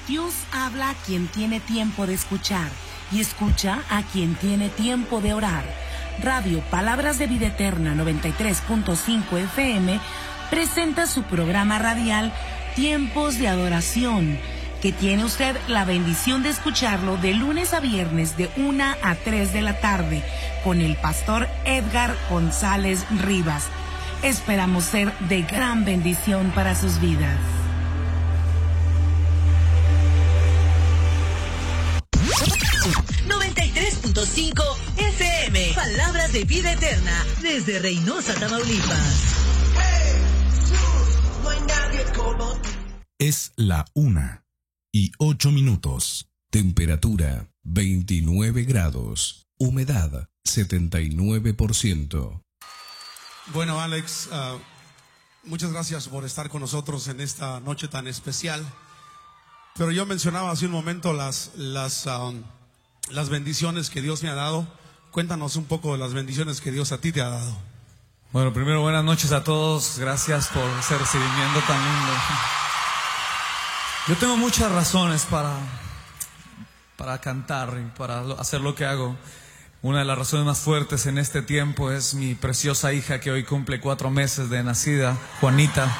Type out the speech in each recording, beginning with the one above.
Dios habla a quien tiene tiempo de escuchar y escucha a quien tiene tiempo de orar. Radio Palabras de Vida Eterna 93.5 FM presenta su programa radial Tiempos de Adoración, que tiene usted la bendición de escucharlo de lunes a viernes de 1 a 3 de la tarde con el pastor Edgar González Rivas. Esperamos ser de gran bendición para sus vidas. FM, Palabras de Vida Eterna, desde Reynosa, Tamaulipas. Es la 1:08. Temperatura 29 grados. Humedad 79%. Bueno, Alex, muchas gracias por estar con nosotros en esta noche tan especial. Pero yo mencionaba hace un momento las bendiciones que Dios me ha dado. Cuéntanos un poco de las bendiciones que Dios a ti te ha dado. Bueno, primero buenas noches a todos. Gracias por ese recibimiento tan lindo. Yo tengo muchas razones para cantar y para hacer lo que hago. Una de las razones más fuertes en este tiempo es mi preciosa hija, que hoy cumple 4 meses de nacida, Juanita.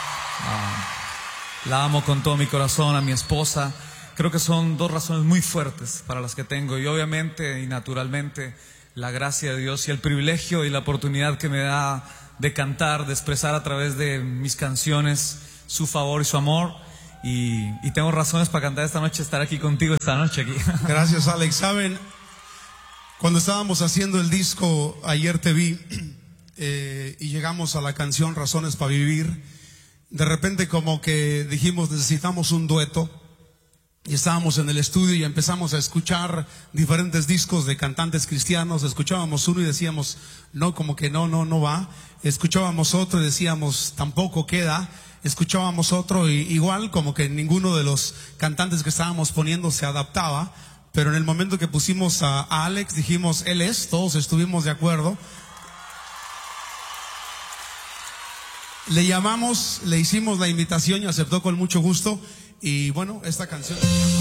La amo con todo mi corazón, a mi esposa. Creo que son 2 razones muy fuertes para las que tengo, y obviamente y naturalmente la gracia de Dios y el privilegio y la oportunidad que me da de cantar, de expresar a través de mis canciones su favor y su amor, y tengo razones para cantar esta noche, estar aquí contigo esta noche aquí. Gracias, Alex. Saben, cuando estábamos haciendo el disco, ayer te vi y llegamos a la canción Razones para Vivir, de repente como que dijimos necesitamos un dueto. Y estábamos en el estudio y empezamos a escuchar diferentes discos de cantantes cristianos. Escuchábamos uno y decíamos, no, como que no va. Escuchábamos otro y decíamos, tampoco queda. Escuchábamos otro y igual como que ninguno de los cantantes que estábamos poniendo se adaptaba. Pero en el momento que pusimos a Alex, dijimos, él es, todos estuvimos de acuerdo. Le llamamos, le hicimos la invitación y aceptó con mucho gusto. Y bueno, esta canción